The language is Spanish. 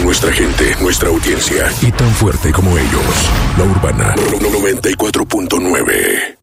nuestra gente, nuestra audiencia. Y tan fuerte como ellos. La Urbana 94.9.